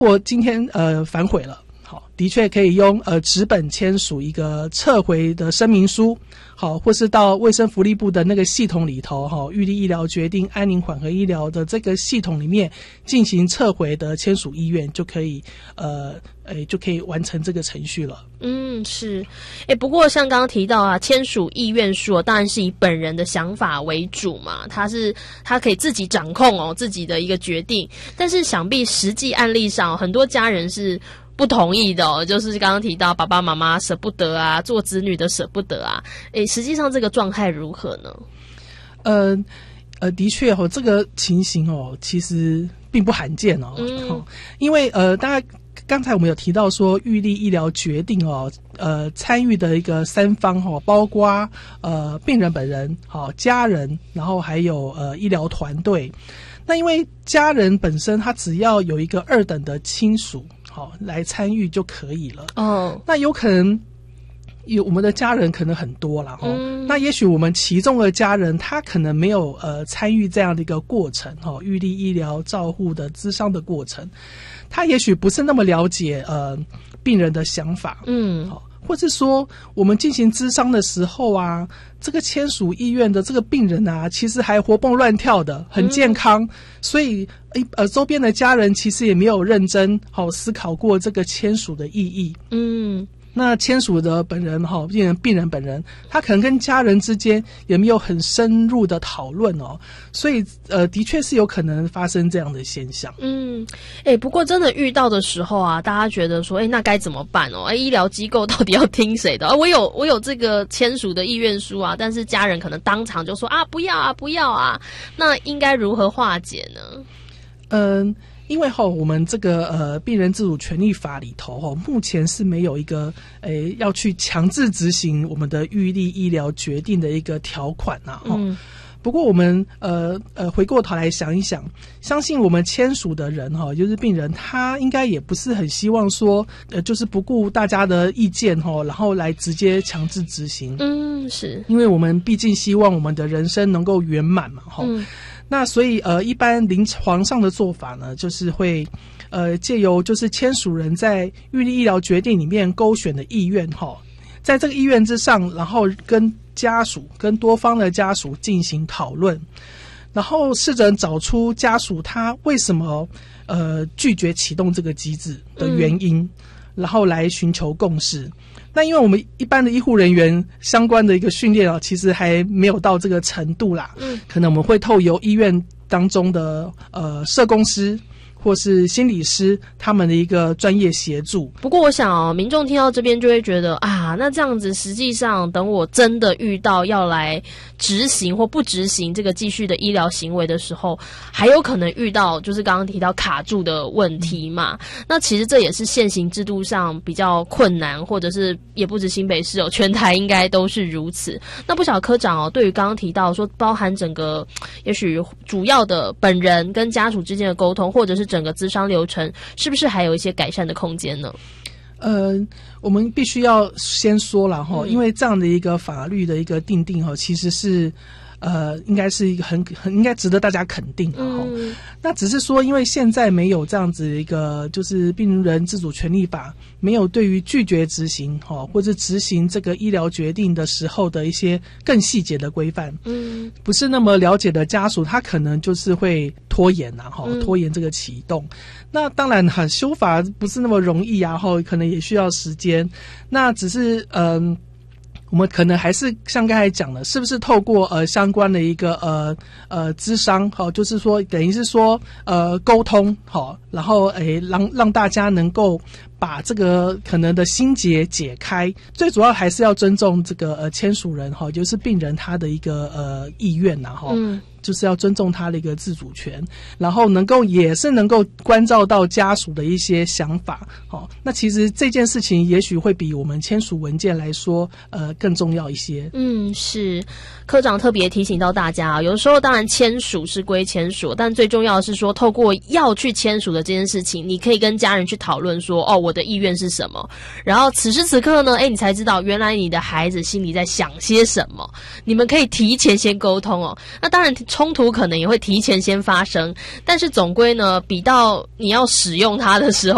我今天反悔了，好，的确可以用纸本签署一个撤回的声明书，好，或是到卫生福利部的那个系统里头，预立医疗决定安宁缓和医疗的这个系统里面进行撤回的签署意愿，就可以就可以完成这个程序了。 是。不过像刚刚提到啊，签署意愿书当然是以本人的想法为主嘛，他可以自己掌控自己的一个决定，但是想必实际案例上很多家人是不同意的就是刚刚提到爸爸妈妈舍不得啊，做子女的舍不得啊，实际上这个状态如何呢？ 的确这个情形其实并不罕见因为大概刚才我们有提到说预立医疗决定参与的一个三方包括病人本人家人，然后还有医疗团队。那因为家人本身他只要有一个2等的亲属来参与就可以了。那有可能我们的家人可能很多啦那也许我们其中的家人他可能没有参与这样的一个过程预立医疗照护的咨商的过程，他也许不是那么了解病人的想法或是说我们进行咨商的时候啊，这个签署意愿的这个病人啊，其实还活蹦乱跳的，很健康，所以周边的家人其实也没有认真思考过这个签署的意义。那签署的本人病人本人他可能跟家人之间也没有很深入的讨论所以的确是有可能发生这样的现象。 不过真的遇到的时候啊，大家觉得说那该怎么办医疗机构到底要听谁的我有这个签署的意愿书啊，但是家人可能当场就说不要啊不要啊，那应该如何化解呢？ 因为我们这个病人自主权利法里头目前是没有一个要去强制执行我们的预立医疗决定的一个条款不过我们回过头来想一想，相信我们签署的人就是病人，他应该也不是很希望说就是不顾大家的意见然后来直接强制执行。 是因为我们毕竟希望我们的人生能够圆满嘛那所以一般临床上的做法呢，就是会借由就是签署人在预立医疗决定里面勾选的意愿在这个意愿之上，然后跟家属跟多方的家属进行讨论，然后试着找出家属他为什么拒绝启动这个机制的原因然后来寻求共识。那因为我们一般的医护人员相关的一个训练其实还没有到这个程度啦可能我们会透由医院当中的社工师或是心理师他们的一个专业协助。 不过我想民众听到这边就会觉得那这样子实际上等我真的遇到要来执行或不执行这个继续的医疗行为的时候，还有可能遇到就是刚刚提到卡住的问题嘛那其实这也是现行制度上比较困难，或者是也不止新北市全台应该都是如此。那不晓得科长对于刚刚提到说包含整个也许主要的本人跟家属之间的沟通，或者是整个咨商流程，是不是还有一些改善的空间呢？ 我们必须要先说了因为这样的一个法律的一个订定其实是应该是一个很应该值得大家肯定那只是说因为现在没有这样子一个就是病人自主权利法没有对于拒绝执行或者执行这个医疗决定的时候的一些更细节的规范不是那么了解的家属他可能就是会拖延拖延这个启动。那当然修法不是那么容易可能也需要时间。那只是我们可能还是像刚才讲的，是不是透过相关的一个咨商就是说等于是说沟通然后让大家能够把这个可能的心结解开。最主要还是要尊重这个签署人就是病人他的一个意愿就是要尊重他的一个自主权，然后也是能够关照到家属的一些想法那其实这件事情也许会比我们签署文件来说更重要一些。 是科长特别提醒到大家有的时候当然签署是归签署，但最重要的是说透过要去签署的这件事情，你可以跟家人去讨论说我的意愿是什么，然后此时此刻呢你才知道原来你的孩子心里在想些什么，你们可以提前先沟通那当然冲突可能也会提前先发生，但是总归呢比到你要使用它的时候